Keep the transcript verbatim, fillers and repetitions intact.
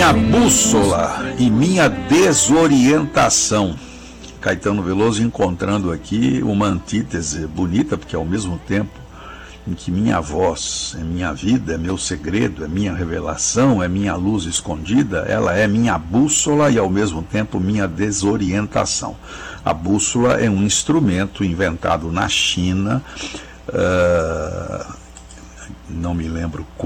minha bússola e minha desorientação. Caetano Veloso encontrando aqui uma antítese bonita, porque ao mesmo tempo em que minha voz é minha vida, é meu segredo, é minha revelação, é minha luz escondida, ela é minha bússola e ao mesmo tempo minha desorientação. A bússola é um instrumento inventado na China, uh, não me lembro